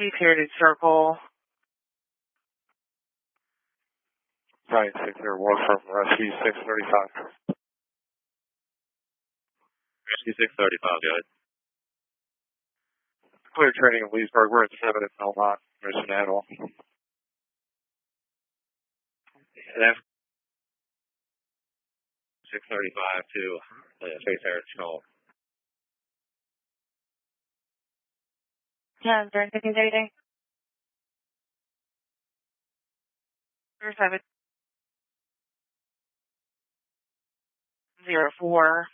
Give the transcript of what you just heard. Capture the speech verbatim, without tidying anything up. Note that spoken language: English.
G Heritage Circle. Right, six zero one from Rescue six thirty-five. Rescue six thirty-five, guys. Clear training in Leesburg. We're at seven at Belmont. Mission Animal. six thirty-five to uh, Chase Heritage Call. Yeah, during the day. Zero seven zero four.